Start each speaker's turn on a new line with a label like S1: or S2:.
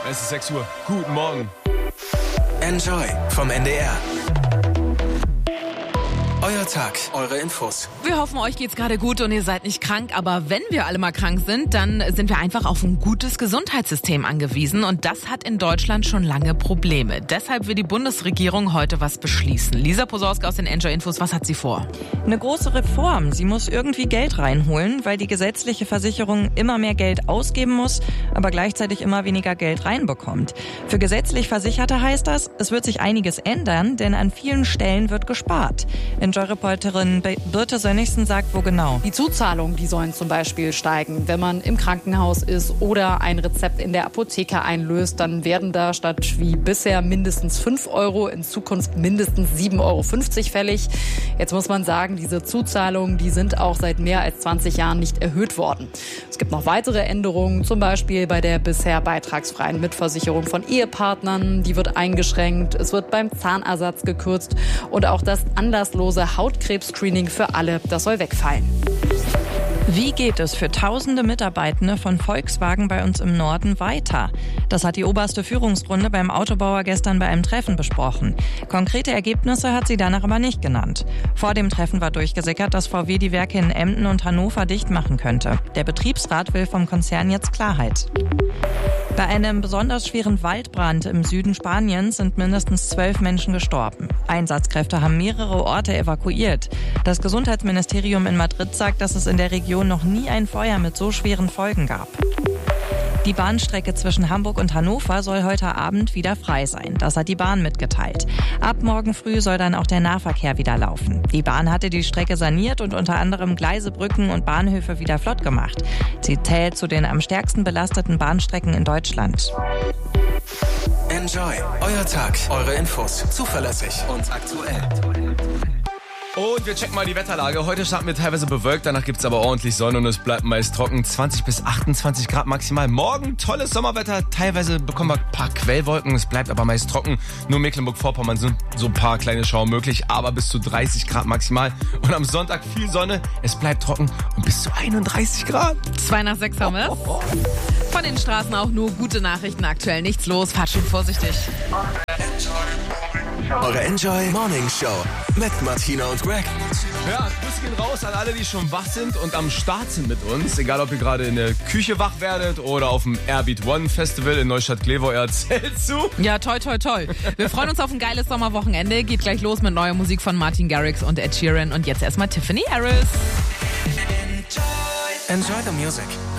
S1: Es ist 6 Uhr. Guten Morgen.
S2: Enjoy vom NDR. Euer Tag, eure Infos.
S3: Wir hoffen, euch geht's gerade gut und ihr seid nicht krank. Aber wenn wir alle mal krank sind, dann sind wir einfach auf ein gutes Gesundheitssystem angewiesen. Und das hat in Deutschland schon lange Probleme. Deshalb will die Bundesregierung heute was beschließen. Lisa Posorska aus den Enjoy Infos, was hat sie vor?
S4: Eine große Reform. Sie muss irgendwie Geld reinholen, weil die gesetzliche Versicherung immer mehr Geld ausgeben muss, aber gleichzeitig immer weniger Geld reinbekommt. Für gesetzlich Versicherte heißt das, es wird sich einiges ändern, denn an vielen Stellen wird gespart. Enjoy-Reporterin Birte Sönnigsen sagt, wo genau.
S5: Die Zuzahlungen, die sollen zum Beispiel steigen. Wenn man im Krankenhaus ist oder ein Rezept in der Apotheke einlöst, dann werden da statt wie bisher mindestens 5 Euro in Zukunft mindestens 7,50 Euro fällig. Jetzt muss man sagen, diese Zuzahlungen, die sind auch seit mehr als 20 Jahren nicht erhöht worden. Es gibt noch weitere Änderungen, zum Beispiel bei der bisher beitragsfreien Mitversicherung von Ehepartnern. Die wird eingeschränkt. Es wird beim Zahnersatz gekürzt und auch das anlasslose Hautkrebs-Screening für alle, das soll wegfallen.
S4: Wie geht es für tausende Mitarbeitende von Volkswagen bei uns im Norden weiter? Das hat die oberste Führungsrunde beim Autobauer gestern bei einem Treffen besprochen. Konkrete Ergebnisse hat sie danach aber nicht genannt. Vor dem Treffen war durchgesickert, dass VW die Werke in Emden und Hannover dicht machen könnte. Der Betriebsrat will vom Konzern jetzt Klarheit. Bei einem besonders schweren Waldbrand im Süden Spaniens sind mindestens 12 Menschen gestorben. Einsatzkräfte haben mehrere Orte evakuiert. Das Gesundheitsministerium in Madrid sagt, dass es in der Region noch nie ein Feuer mit so schweren Folgen gab. Die Bahnstrecke zwischen Hamburg und Hannover soll heute Abend wieder frei sein. Das hat die Bahn mitgeteilt. Ab morgen früh soll dann auch der Nahverkehr wieder laufen. Die Bahn hatte die Strecke saniert und unter anderem Gleise, Brücken und Bahnhöfe wieder flott gemacht. Sie zählt zu den am stärksten belasteten Bahnstrecken in Deutschland.
S2: Enjoy, euer Tag, eure Infos. Zuverlässig und aktuell.
S1: Und wir checken mal die Wetterlage. Heute starten wir teilweise bewölkt, danach gibt's aber ordentlich Sonne und es bleibt meist trocken. 20 bis 28 Grad maximal. Morgen tolles Sommerwetter. Teilweise bekommen wir ein paar Quellwolken. Es bleibt aber meist trocken. Nur Mecklenburg-Vorpommern sind so ein paar kleine Schauer möglich, aber bis zu 30 Grad maximal. Und am Sonntag viel Sonne. Es bleibt trocken und bis zu 31 Grad.
S3: 2 nach 6 haben wir. Von den Straßen auch nur gute Nachrichten. Aktuell nichts los. Fahrt schön vorsichtig.
S2: Eure Enjoy Morning Show mit Martina und Greg.
S1: Ja, Grüße gehen raus an alle, die schon wach sind und am Start sind mit uns. Egal, ob ihr gerade in der Küche wach werdet oder auf dem Airbeat One Festival in Neustadt-Glewo, euer Zelt zu.
S3: Ja, toi, toi, toi. Wir freuen uns auf ein geiles Sommerwochenende. Geht gleich los mit neuer Musik von Martin Garrix und Ed Sheeran. Und jetzt erstmal Tiffany Harris.
S2: Enjoy the music.